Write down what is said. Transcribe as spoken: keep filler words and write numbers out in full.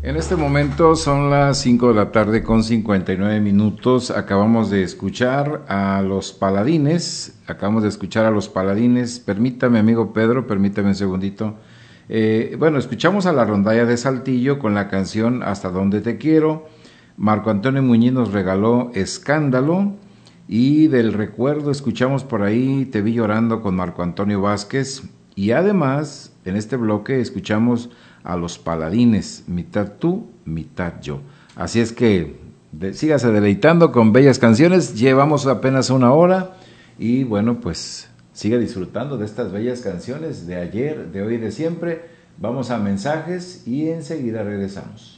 En este momento son las cinco de la tarde con cincuenta y nueve minutos. Acabamos de escuchar a los Paladines. Acabamos de escuchar a los Paladines. Permítame, amigo Pedro, permítame un segundito. Eh, bueno, escuchamos a la Rondalla de Saltillo con la canción Hasta donde te quiero. Marco Antonio Muñiz nos regaló Escándalo. Y del recuerdo escuchamos por ahí Te vi llorando con Marco Antonio Vázquez. Y además, en este bloque escuchamos a los Paladines, mitad tú, mitad yo. Así es que de, sígase deleitando con bellas canciones. Llevamos apenas una hora y bueno, pues siga disfrutando de estas bellas canciones de ayer, de hoy y de siempre. Vamos a mensajes y enseguida regresamos.